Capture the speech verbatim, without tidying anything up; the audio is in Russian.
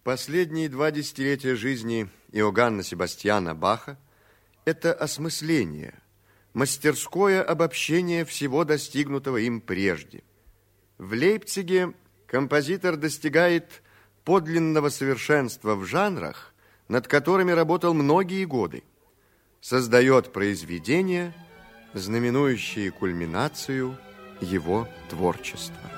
Последние два десятилетия жизни Иоганна Себастьяна Баха – это осмысление, мастерское обобщение всего достигнутого им прежде. В Лейпциге композитор достигает подлинного совершенства в жанрах, над которыми работал многие годы, создает произведения, знаменующие кульминацию его творчества.